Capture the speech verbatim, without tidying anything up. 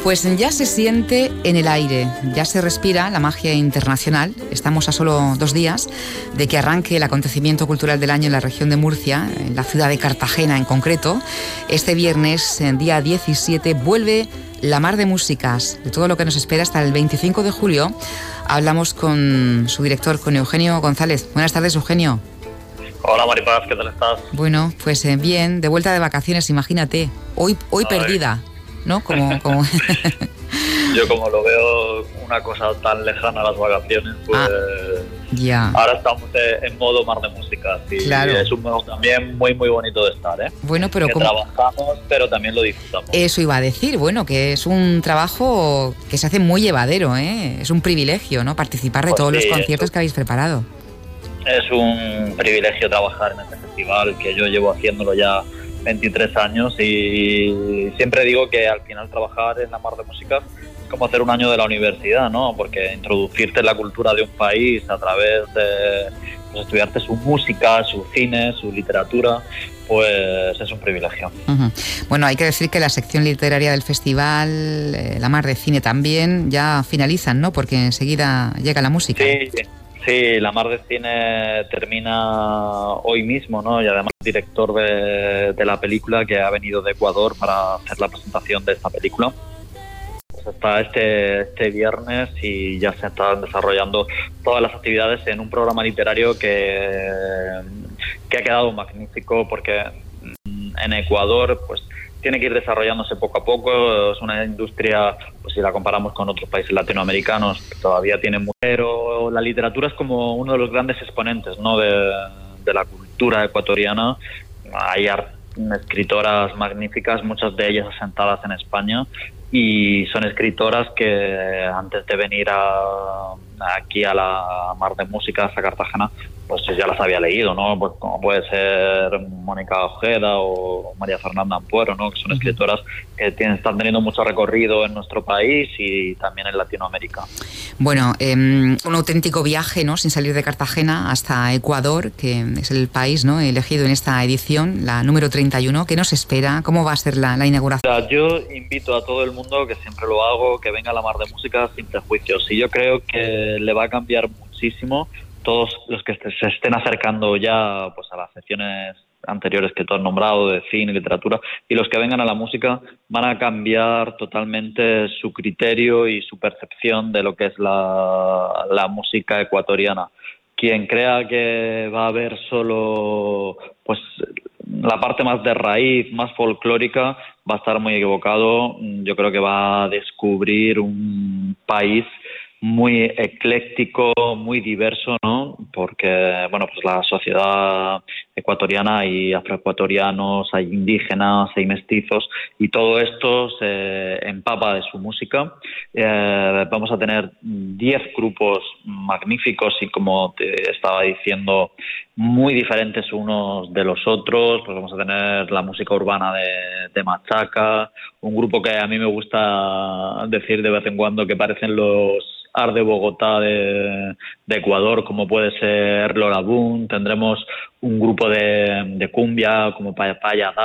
Pues ya se siente en el aire, ya se respira la magia internacional. Estamos a solo dos días de que arranque el acontecimiento cultural del año en la región de Murcia, en la ciudad de Cartagena en concreto. Este viernes, en día diecisiete, vuelve la Mar de Músicas. De todo lo que nos espera hasta el veinticinco de julio, hablamos con su director, con Eugenio González. Buenas tardes, Eugenio. Hola, Maripaz, ¿qué tal estás? Bueno, pues eh, bien, de vuelta de vacaciones, imagínate. Hoy, hoy perdida, ¿no? Como, como... Yo como lo veo una cosa tan lejana a las vacaciones, pues ah, ya. Ahora estamos en modo Mar de Músicas y claro. Es un modo también muy muy bonito de estar, ¿eh? Bueno, pero que como... trabajamos, pero también lo disfrutamos. Eso iba a decir, bueno, que es un trabajo que se hace muy llevadero, ¿eh? Es un privilegio, ¿no? Participar de Pues todos sí, los conciertos eso. que habéis preparado. Es un privilegio trabajar en este festival, que yo llevo haciéndolo ya veintitrés años y siempre digo que al final trabajar en la Mar de Músicas es como hacer un año de la universidad, ¿no? Porque introducirte en la cultura de un país a través de pues, estudiarte su música, su cine, su literatura, pues es un privilegio. Uh-huh. Bueno, hay que decir que la sección literaria del festival, eh, la Mar de Cine también, ya finalizan, ¿no? Porque enseguida llega la música. Sí, sí, la Mar de Cine termina hoy mismo, ¿no? Y además el director de, de la película, que ha venido de Ecuador para hacer la presentación de esta película, pues está este, este viernes y ya se están desarrollando todas las actividades en un programa literario que, que ha quedado magnífico, porque en Ecuador pues tiene que ir desarrollándose poco a poco. Es una industria, pues si la comparamos con otros países latinoamericanos, todavía tiene mucho, pero la literatura es como uno de los grandes exponentes, ¿no? de, de la cultura ecuatoriana. Hay escritoras magníficas, muchas de ellas asentadas en España, y son escritoras que antes de venir a, aquí a la Mar de Músicas, a Cartagena, pues ya las había leído, ¿no? Pues como puede ser Mónica Ojeda o María Fernanda Ampuero, ¿no? Que son escritoras que tienen, están teniendo mucho recorrido en nuestro país y también en Latinoamérica. Bueno, eh, un auténtico viaje, ¿no? Sin salir de Cartagena hasta Ecuador, que es el país, ¿no? Elegido en esta edición, la número treinta y uno. ¿Qué nos espera? ¿Cómo va a ser la, la inauguración? O sea, yo invito a todo el mundo, que siempre lo hago, que venga a la Mar de Música sin prejuicios. Y yo creo que le va a cambiar muchísimo. Todos los que se estén acercando ya pues a las secciones anteriores que tú has nombrado, de cine, literatura, y los que vengan a la música, van a cambiar totalmente su criterio y su percepción de lo que es la, la música ecuatoriana. Quien crea que va a haber solo pues la parte más de raíz, más folclórica, va a estar muy equivocado. Yo creo que va a descubrir un país muy ecléctico, muy diverso, ¿no? Porque, bueno, pues la sociedad ecuatoriana, hay afroecuatorianos, hay indígenas, hay mestizos, y todo esto se empapa de su música. Eh, vamos a tener diez grupos magníficos y, como te estaba diciendo, muy diferentes unos de los otros. Pues vamos a tener la música urbana de, de Machaca, un grupo que a mí me gusta decir de vez en cuando que parecen los Art de Bogotá de, de Ecuador, como puede ser Lola Boom. Tendremos un grupo de, de cumbia como Paya Paya